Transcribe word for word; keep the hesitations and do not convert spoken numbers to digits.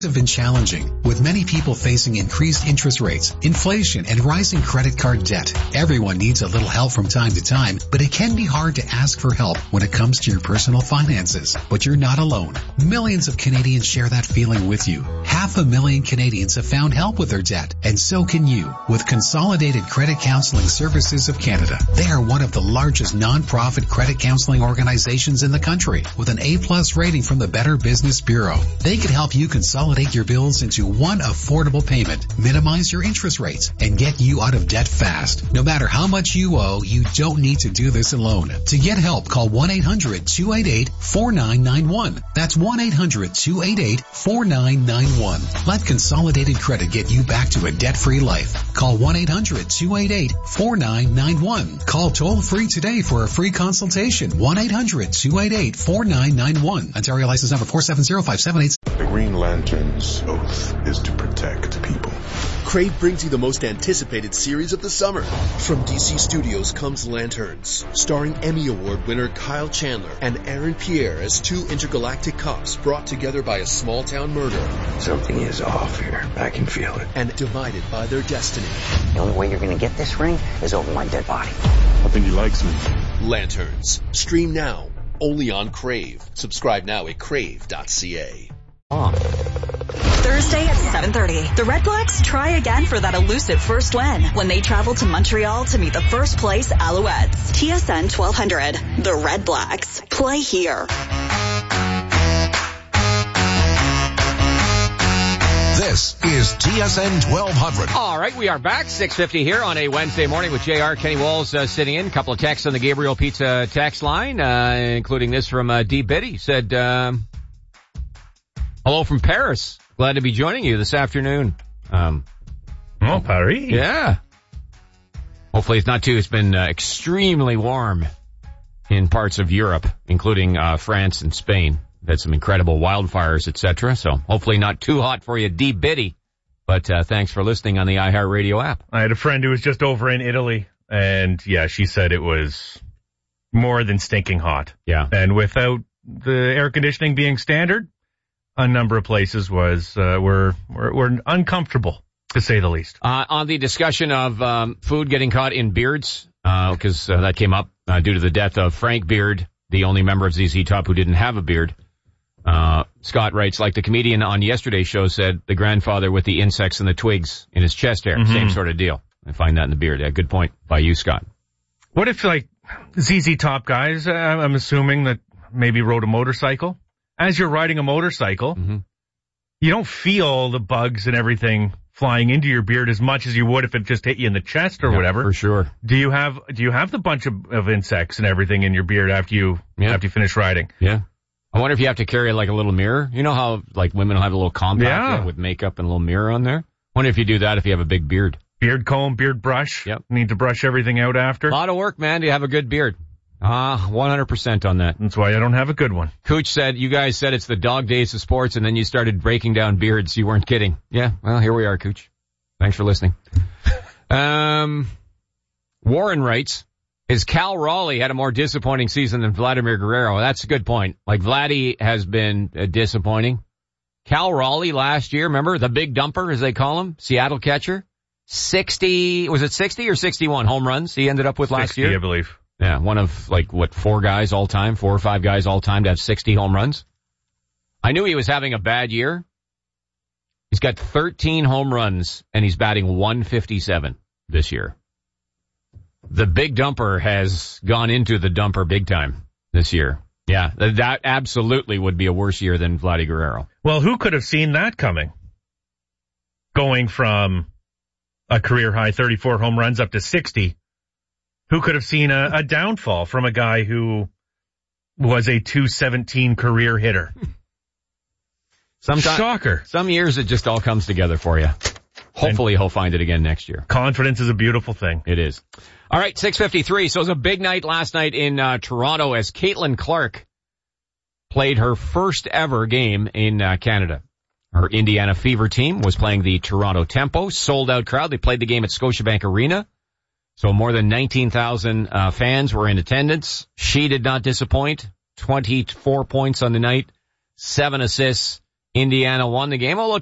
have been challenging, with many people facing increased interest rates, inflation, and rising credit card debt. Everyone needs a little help from time to time, but it can be hard to ask for help when it comes to your personal finances. But you're not alone. Millions of Canadians share that feeling with you. Half a million Canadians have found help with their debt, and so can you. With Consolidated Credit Counseling Services of Canada, they are one of the largest non-profit credit counseling organizations in the country, with an A-plus rating from the Better Business Bureau. They can help you consolidate your bills into one affordable payment, minimize your interest rates, and get you out of debt fast. No matter how much you owe, you don't need to do this alone. To get help, call one eight hundred two eight eight four nine nine one. That's one eight hundred two eight eight four nine nine one. Let Consolidated Credit get you back to a debt-free life. Call one eight hundred two eight eight four nine nine one. Call toll-free today for a free consultation. one eight hundred two eight eight four nine nine one. Ontario license number four seven zero five seven eight. The Green Lantern's oath is to protect people. Crave brings you the most anticipated series of the summer. From D C Studios comes Lanterns, starring Emmy Award winner Kyle Chandler and Aaron Pierre as two intergalactic cops brought together by a small-town murder. Something is off here. I can feel it. And divided by their destiny. The only way you're going to get this ring is over my dead body. I think he likes me. Lanterns. Stream now. Only on Crave. Subscribe now at crave dot c a. Thursday at seven thirty, the Red Blacks try again for that elusive first win when they travel to Montreal to meet the first place Alouettes. T S N twelve hundred, the Red Blacks. Play here. This is T S N twelve hundred. All right, we are back, six fifty here on a Wednesday morning with J R. Kenny Walls uh, sitting in. A couple of texts on the Gabriel Pizza text line, uh, including this from uh, D. Biddy. Said, um, hello from Paris. Glad to be joining you this afternoon. Um, oh, Paris. Yeah. Hopefully it's not too, it's been uh, extremely warm in parts of Europe, including uh, France and Spain. Had some incredible wildfires, et cetera. So hopefully not too hot for you, D. Biddy. But uh, thanks for listening on the iHeartRadio app. I had a friend who was just over in Italy, and yeah, she said it was more than stinking hot. Yeah. And without the air conditioning being standard, a number of places was uh, were, were were uncomfortable, to say the least. Uh, on the discussion of um, food getting caught in beards, because uh, uh, that came up uh, due to the death of Frank Beard, the only member of Z Z Top who didn't have a beard. Uh, Scott writes, like the comedian on yesterday's show said, the grandfather with the insects and the twigs in his chest hair. Mm-hmm. Same sort of deal. I find that in the beard. Yeah, good point by you, Scott. What if, like, Z Z Top guys, uh, I'm assuming that maybe rode a motorcycle? As you're riding a motorcycle, mm-hmm. you don't feel the bugs and everything flying into your beard as much as you would if it just hit you in the chest or yeah, whatever. For sure. Do you have do you have the bunch of, of insects and everything in your beard after you yeah. after you finish riding? Yeah. I wonder if you have to carry like a little mirror. You know how like women will have a little compact yeah. with makeup and a little mirror on there? I wonder if you do that if you have a big beard. Beard comb, beard brush. Yep. Need to brush everything out after. A lot of work, man. Do you have a good beard? Ah, uh, one hundred percent on that. That's why I don't have a good one. Cooch said, you guys said it's the dog days of sports, and then you started breaking down beards. You weren't kidding. Yeah, well, here we are, Cooch. Thanks for listening. um, Warren writes, his Cal Raleigh had a more disappointing season than Vladimir Guerrero. That's a good point. Like, Vladdy has been uh, disappointing. Cal Raleigh last year, remember, the big dumper, as they call him, Seattle catcher, sixty, was it sixty or sixty-one home runs he ended up with last sixty, year? I believe. Yeah, one of, like, what, four guys all time, four or five guys all time to have sixty home runs. I knew he was having a bad year. He's got thirteen home runs, and he's batting one fifty-seven this year. The big dumper has gone into the dumper big time this year. Yeah, that absolutely would be a worse year than Vladdy Guerrero. Well, who could have seen that coming? Going from a career-high thirty-four home runs up to sixty. Who could have seen a, a downfall from a guy who was a two seventeen career hitter? Sometime, Shocker. Some years it just all comes together for you. Hopefully and he'll find it again next year. Confidence is a beautiful thing. It is. All right, six fifty-three. So it was a big night last night in uh, Toronto as Caitlin Clark played her first ever game in uh, Canada. Her Indiana Fever team was playing the Toronto Tempo, sold-out crowd. They played the game at Scotiabank Arena. So more than nineteen thousand uh, fans were in attendance. She did not disappoint. twenty-four points on the night, seven assists, Indiana won the game. Oh, look,